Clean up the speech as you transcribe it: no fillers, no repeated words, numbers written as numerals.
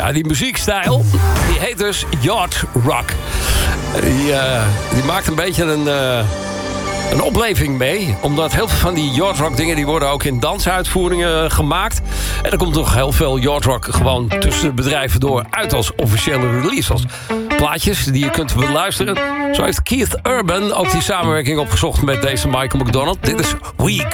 Ja, die muziekstijl, die heet dus yacht rock. Die maakt een beetje een opleving mee. Omdat heel veel van die yacht rock dingen... die worden ook in dansuitvoeringen gemaakt. En er komt nog heel veel yacht rock gewoon tussen de bedrijven door... uit als officiële release. Als plaatjes die je kunt beluisteren. Zo heeft Keith Urban ook die samenwerking opgezocht... met deze Michael McDonald. Dit is Weak.